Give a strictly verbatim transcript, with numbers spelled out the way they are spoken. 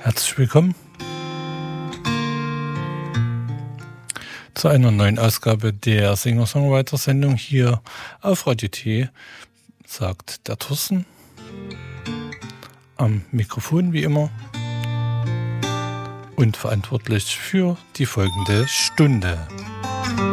Herzlich willkommen zu einer neuen Ausgabe der Singer-Songwriter-Sendung hier auf Radio T, sagt der Thorsten. Am Mikrofon wie immer und verantwortlich für die folgende Stunde.